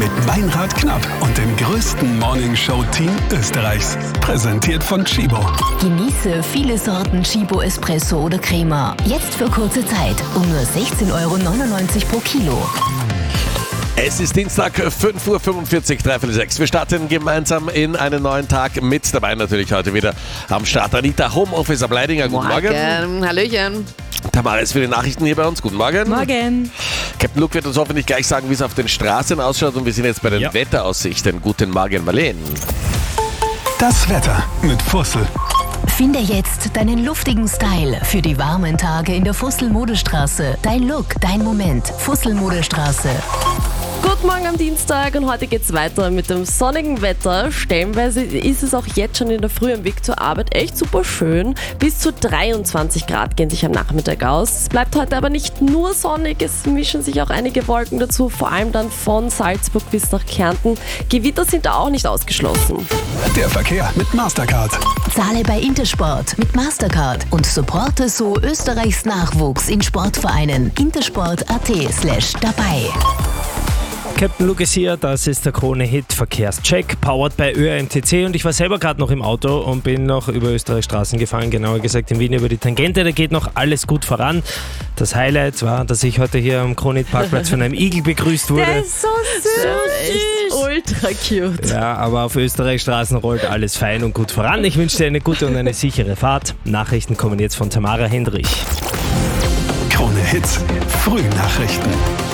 mit Meinrad Knapp und dem größten Morningshow-Team Österreichs. Präsentiert von Chibo. Genieße viele Sorten Chibo Espresso oder Crema. Jetzt für kurze Zeit um nur 16,99 € pro Kilo. Es ist Dienstag, 5:45 Uhr, 5:45. Wir starten gemeinsam in einen neuen Tag. Mit dabei natürlich heute wieder am Start Anita, Homeoffice am Leidinger. Guten Morgen. Hallöchen. Tamara ist für die Nachrichten hier bei uns. Guten Morgen. Morgen. Captain Luke wird uns hoffentlich gleich sagen, wie es auf den Straßen ausschaut. Und wir sind jetzt bei den Wetteraussichten. Guten Morgen, Marleen. Das Wetter mit Fussel. Finde jetzt deinen luftigen Style für die warmen Tage in der Fussel-Modestraße. Dein Look, dein Moment. Fussel-Modestraße. Guten Morgen am Dienstag und heute geht's weiter mit dem sonnigen Wetter. Stellenweise ist es auch jetzt schon in der Früh am Weg zur Arbeit echt super schön. Bis zu 23 Grad gehen sich am Nachmittag aus. Es bleibt heute aber nicht nur sonnig, es mischen sich auch einige Wolken dazu, vor allem dann von Salzburg bis nach Kärnten. Gewitter sind da auch nicht ausgeschlossen. Der Verkehr mit Mastercard. Zahle bei Intersport mit Mastercard und supporte so Österreichs Nachwuchs in Sportvereinen. intersport.at/dabei. Captain Luke ist hier, das ist der Krone-Hit Verkehrscheck, powered by ÖMTC, und ich war selber gerade noch im Auto und bin noch über Österreichs Straßen gefahren, genauer gesagt in Wien über die Tangente, da geht noch alles gut voran. Das Highlight war, dass ich heute hier am Krone-Hit-Parkplatz von einem Igel begrüßt wurde. Der ist so süß. Ultra cute. Ja, aber auf Österreichs Straßen rollt alles fein und gut voran. Ich wünsche dir eine gute und eine sichere Fahrt. Nachrichten kommen jetzt von Tamara Hendrich. Krone-Hit Frühnachrichten.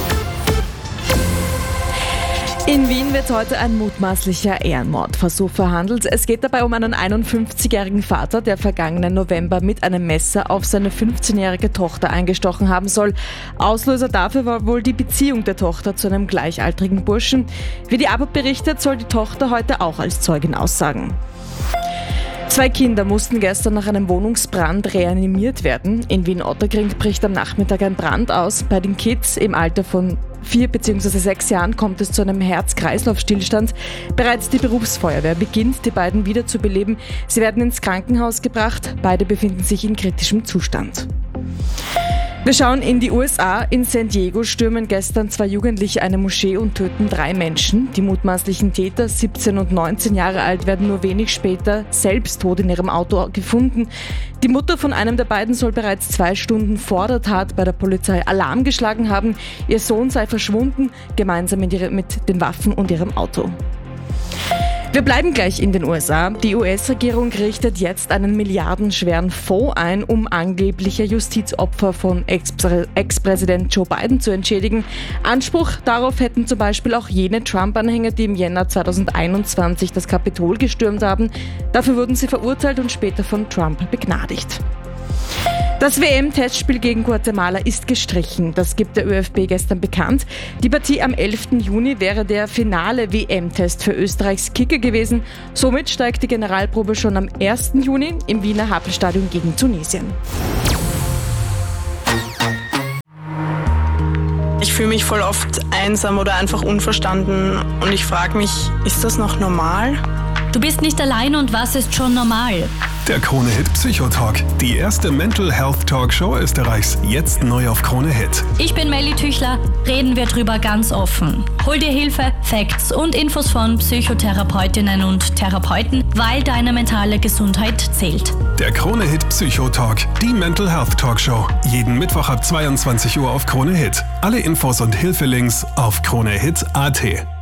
In Wien wird heute ein mutmaßlicher Ehrenmordversuch verhandelt. Es geht dabei um einen 51-jährigen Vater, der vergangenen November mit einem Messer auf seine 15-jährige Tochter eingestochen haben soll. Auslöser dafür war wohl die Beziehung der Tochter zu einem gleichaltrigen Burschen. Wie die APA berichtet, soll die Tochter heute auch als Zeugin aussagen. 2 Kinder mussten gestern nach einem Wohnungsbrand reanimiert werden. In Wien-Otterkring bricht am Nachmittag ein Brand aus. Bei den Kids im Alter von 4 bzw. 6 Jahren kommt es zu einem Herz-Kreislauf-Stillstand. Bereits die Berufsfeuerwehr beginnt, die beiden wiederzubeleben. Sie werden ins Krankenhaus gebracht. Beide befinden sich in kritischem Zustand. Wir schauen in die USA. In San Diego stürmen gestern 2 Jugendliche eine Moschee und töten 3 Menschen. Die mutmaßlichen Täter, 17 und 19 Jahre alt, werden nur wenig später selbst tot in ihrem Auto gefunden. Die Mutter von einem der beiden soll bereits 2 Stunden vor der Tat bei der Polizei Alarm geschlagen haben. Ihr Sohn sei verschwunden, gemeinsam mit den Waffen und ihrem Auto. Wir bleiben gleich in den USA. Die US-Regierung richtet jetzt einen milliardenschweren Fonds ein, um angebliche Justizopfer von Ex-Präsident Joe Biden zu entschädigen. Anspruch darauf hätten zum Beispiel auch jene Trump-Anhänger, die im Jänner 2021 das Kapitol gestürmt haben. Dafür wurden sie verurteilt und später von Trump begnadigt. Das WM-Testspiel gegen Guatemala ist gestrichen. Das gibt der ÖFB gestern bekannt. Die Partie am 11. Juni wäre der finale WM-Test für Österreichs Kicker gewesen. Somit steigt die Generalprobe schon am 1. Juni im Wiener Happelstadion gegen Tunesien. Ich fühle mich voll oft einsam oder einfach unverstanden und ich frage mich, ist das noch normal? Du bist nicht allein und was ist schon normal? Der Krone-Hit Psychotalk, die erste Mental Health Talkshow Österreichs, jetzt neu auf Krone-Hit. Ich bin Melli Tüchler, reden wir drüber ganz offen. Hol dir Hilfe, Facts und Infos von Psychotherapeutinnen und Therapeuten, weil deine mentale Gesundheit zählt. Der Krone-Hit Psychotalk, die Mental Health Talkshow, jeden Mittwoch ab 22 Uhr auf Krone-Hit. Alle Infos und Hilfelinks auf kronehit.at.